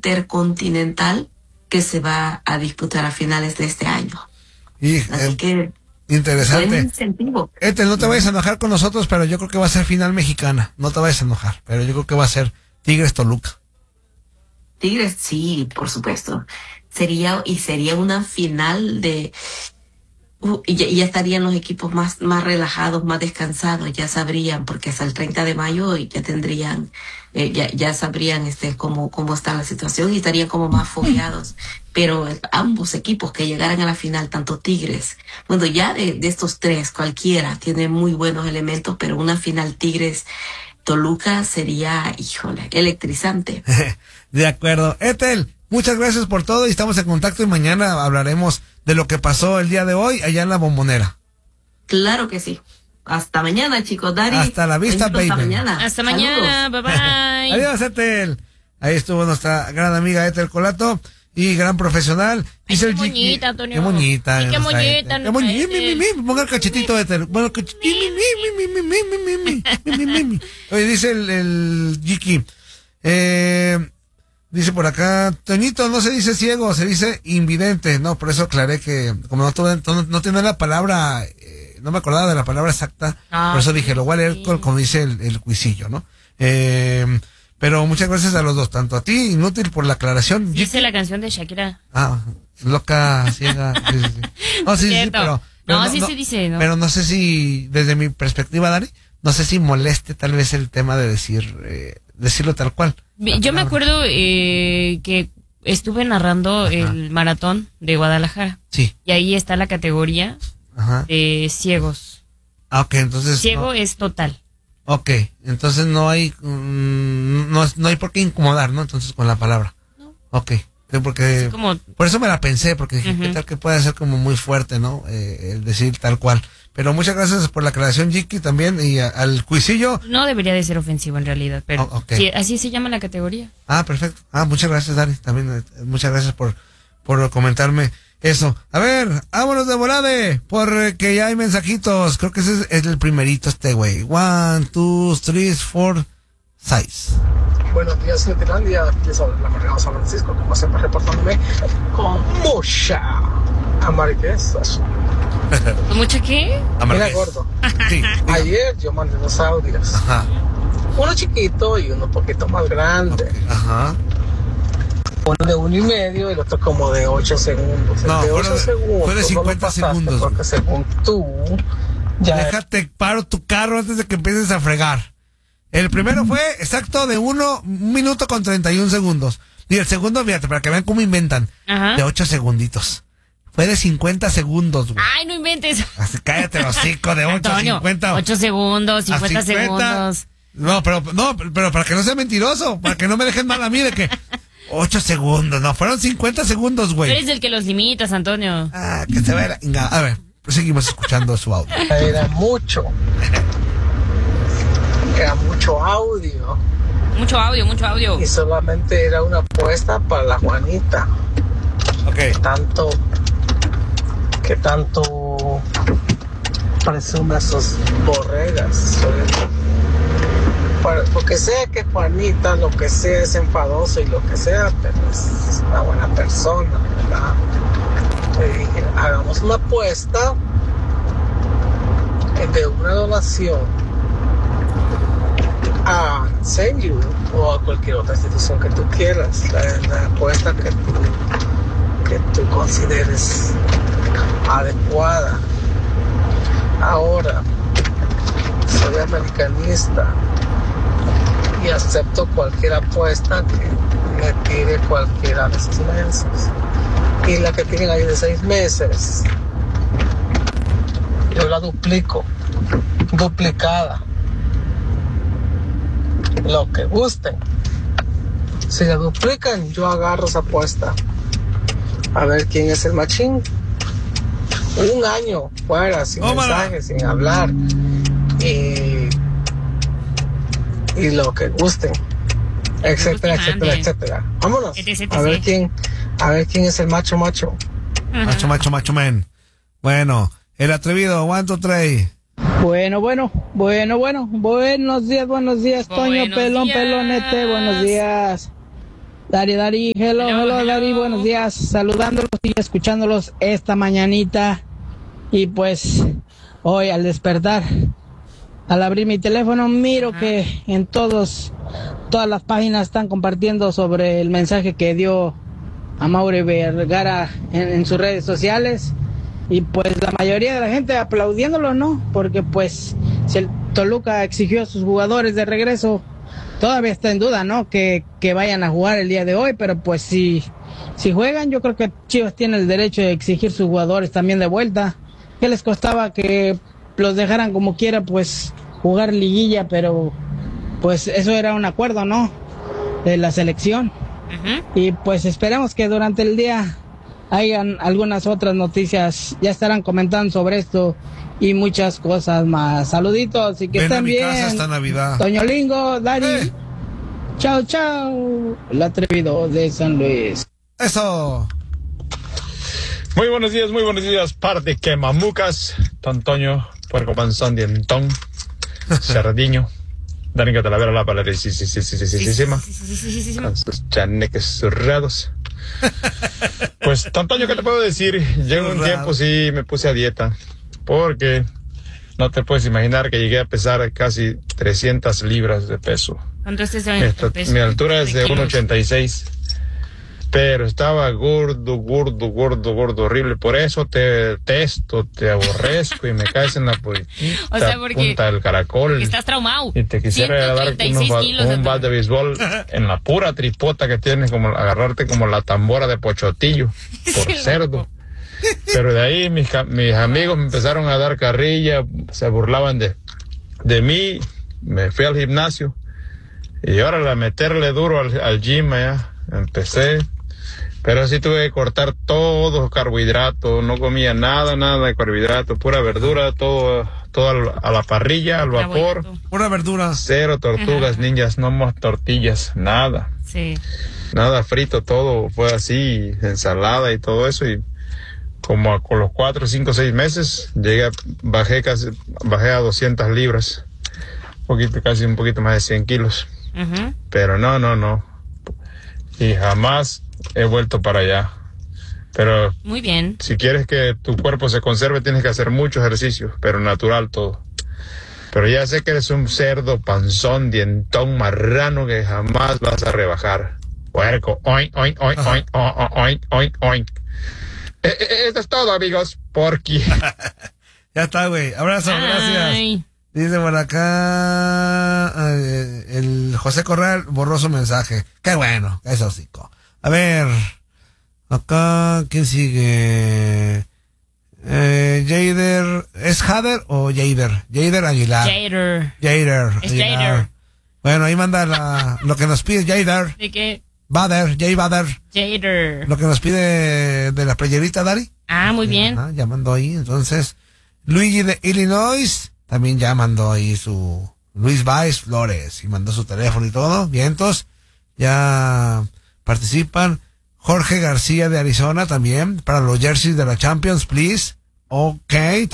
intercontinental que se va a disputar a finales de este año. Y, así que interesante. buen incentivo. No te vayas a enojar con nosotros, pero yo creo que va a ser final mexicana. No te vayas a enojar, pero yo creo que va a ser Tigres Toluca. Tigres, sí, por supuesto. Sería una final de... y ya estarían los equipos más relajados, más descansados, ya sabrían, porque hasta el 30 de mayo ya tendrían, ya sabrían cómo está la situación y estarían como más fogueados. Pero ambos equipos que llegaran a la final, tanto Tigres, bueno, ya de estos tres, cualquiera tiene muy buenos elementos, pero una final Tigres-Toluca sería, híjole, electrizante. De acuerdo. Ethel, muchas gracias por todo y estamos en contacto y mañana hablaremos de lo que pasó el día de hoy allá en la Bombonera. Claro que sí. Hasta mañana, chicos. Dari. Hasta la vista, baby. Hasta mañana. Hasta mañana. Bye bye. Adiós, Ethel. Ahí estuvo nuestra gran amiga Ethel Colato y gran profesional. Ay, qué bonita, Antonio. Qué bonita. Ay, qué bonita. Qué bonita. Ponga el cachetito, Ethel. Bueno, oye, dice el Jiki. Dice por acá, Toñito, no se dice ciego, se dice invidente. No, por eso aclaré que como no tiene la palabra, no me acordaba de la palabra exacta, por eso dije, lo voy a leer como dice el cuisillo, ¿no? Pero muchas gracias a los dos, tanto a ti, Inútil, por la aclaración. Dice la canción de Shakira. Loca, ciega. Sí. No, sí, pero no, sí se dice, ¿no? Pero no sé si, desde mi perspectiva, Dani, no sé si moleste tal vez el tema de decirlo tal cual. Yo me acuerdo que estuve narrando el maratón de Guadalajara. Sí. Y ahí está la categoría de ciegos. Ok, entonces... Ciego es total. Ok, entonces no hay por qué incomodar, ¿no? Entonces con la palabra. No. Ok, porque... Por eso me la pensé, porque dije, ¿qué tal que puede ser como muy fuerte, ¿no? El decir tal cual. Pero muchas gracias por la aclaración, Jiki, también, y al cuisillo. No debería de ser ofensivo en realidad, pero sí, así se llama la categoría. Perfecto. Muchas gracias, Dani, también, muchas gracias por comentarme eso. A ver, vámonos de volade, porque ya hay mensajitos. Creo que ese es el primerito güey. 1, 2, 3, 4, 6. Buenos días, Finlandia. Aquí es la Correa San Francisco, como siempre reportándome con mucha amarguez. ¿Mucho qué? Mira, gordo. Sí. Ayer yo mandé 2 audios. Uno chiquito y uno un poquito más grande. Uno de 1.5 y el otro como de 8 segundos. El de 8 segundos. Fue de 50 segundos. Porque según tú, ya. Déjate, paro tu carro antes de que empieces a fregar. El primero fue exacto de 1 minuto con 31 segundos. Y el segundo, fíjate, para que vean cómo inventan. De 8 segunditos. Fue de 50 segundos, güey. Ay, no inventes. Así, cállate los 5 de 8 Antonio, a 50. 8 segundos, 50 segundos. No, pero para que no sea mentiroso, para que no me dejen mal a mí de que 8 segundos, no, fueron 50 segundos, güey. Eres el que los limitas, Antonio. Que se vea a ver, pues seguimos escuchando su audio. Era mucho audio. Mucho audio. Y solamente era una apuesta para la Juanita. Ok. Que tanto presume a sus borregas. Porque sé que Juanita, lo que sea, es enfadoso y lo que sea, pero es una buena persona, ¿verdad? Le dije, hagamos una apuesta de una donación a Senju o a cualquier otra institución que tú quieras. La apuesta que tú consideres adecuada. Ahora, soy americanista y acepto cualquier apuesta que me tire cualquiera de esos meses. Y la que tienen ahí de 6 meses, yo la duplico, duplicada. Lo que gusten. Si la duplican, yo agarro esa apuesta. A ver quién es el machín. 1 año fuera, sin mensajes, sin hablar. Y lo que gusten. Etcétera. Vámonos. A ver quién es el macho. Macho man. Bueno, el atrevido, 1, 2, 3. Bueno, buenos días, Toño, pelón, pelonete, buenos días. Dari, hello, Dari, buenos días, saludándolos y escuchándolos esta mañanita. Y pues, hoy al despertar, al abrir mi teléfono, miro que en todas las páginas están compartiendo sobre el mensaje que dio Amaury Vergara en sus redes sociales. Y pues la mayoría de la gente aplaudiéndolo, ¿no? Porque pues, si el Toluca exigió a sus jugadores de regreso, todavía está en duda, ¿no? Que vayan a jugar el día de hoy, pero pues si juegan, yo creo que Chivas tiene el derecho de exigir sus jugadores también de vuelta. ¿Qué les costaba que los dejaran como quiera, pues, jugar liguilla? Pero pues eso era un acuerdo, ¿no? De la selección. Y pues esperamos que durante el día hayan algunas otras noticias, ya estarán comentando sobre esto y muchas cosas más. Saluditos y que Ven estén a mi bien. casa esta Navidad. Toño Lingo, Dari. Chao. El atrevido de San Luis. Eso. Muy buenos días, par de quemamucas. Toño, puerco panzón, dientón, cerdiño. Dani Catalavera, la palabra, sí, con sus chaneques zurrados. Pues, Toño, ¿qué te puedo decir? Llegó un tiempo, sí, me puse a dieta, porque no te puedes imaginar que llegué a pesar casi 300 libras de peso. ¿Cuánto es ese peso? Mi altura es de 1,86. Pero estaba gordo, horrible. Por eso te detesto, te aborrezco y me caes en la punta del caracol. Estás traumado. Y te quisiera dar un bat de béisbol en la pura tripota que tienes, como agarrarte como la tambora de Pochotillo, por cerdo. Pero de ahí mis amigos me empezaron a dar carrilla, se burlaban de mí. Me fui al gimnasio y ahora a meterle duro al gym allá. Empecé. Pero sí tuve que cortar todo carbohidrato, no comía nada de carbohidrato, pura verdura, todo a la parrilla, al vapor. Pura verdura. Cero tortugas, ninjas, no más tortillas, nada. Sí. Nada frito, todo fue así, ensalada y todo eso. Y como con los 4, 5, 6 meses, bajé a 200 libras, casi un poquito más de 100 kilos. Pero no. Y jamás he vuelto para allá. Pero muy bien. Si quieres que tu cuerpo se conserve, tienes que hacer mucho ejercicio, pero natural todo. Pero ya sé que eres un cerdo, panzón, dientón, marrano que jamás vas a rebajar. Puerco, oink. Eso es todo, amigos. Porqui. Ya está, güey. Abrazo, gracias. Dice por acá el José Corral borró su mensaje. Qué bueno, eso sí. A ver, acá, ¿quién sigue? Jader, ¿es Jader o Jader? Jader Aguilar. Jader. Jader. Bueno, ahí manda lo que nos pide Jader. ¿De qué? Bader. Jader. Lo que nos pide de la playerita, Dari. Muy bien. Ya mandó ahí, entonces. Luigi de Illinois también ya mandó ahí su Luis Baez Flores y mandó su teléfono y todo. Vientos, ya participan. Jorge García de Arizona también para los jerseys de la Champions, please. Ok.